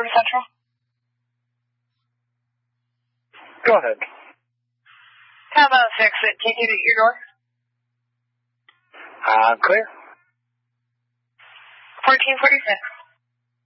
from Central. Go ahead. Combo 6 at take you to your door. Clear. 1446.